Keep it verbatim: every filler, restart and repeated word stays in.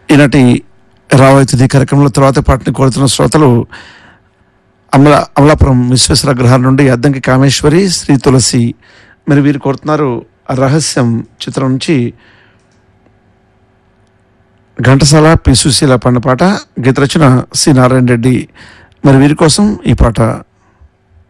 ఈనాటి రావైతుది కార్యక్రమంలో తర్వాత పాటని కోరుతున్న శ్రోతలు అమల అమలాపురం విశ్వేశ్వర గ్రహాల నుండి అద్దంకి కామేశ్వరి, శ్రీ తులసి. మరి వీరు కోరుతున్నారు రహస్యం చిత్రం నుంచి ఘంటసాల, పి సుశీల పాడిన పాట. గీత రచన సి నారాయణ రెడ్డి. మరి వీరి కోసం ఈ పాట.